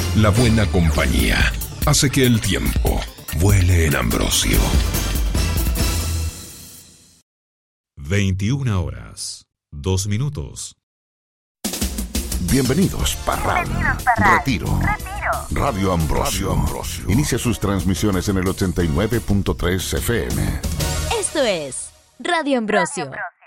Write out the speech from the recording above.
La buena compañía hace que el tiempo vuele en Ambrosio. 21 horas, 2 minutos. Bienvenidos, Parral. Retiro. Radio Ambrosio. Inicia sus transmisiones en el 89.3 FM. Esto es Radio Ambrosio.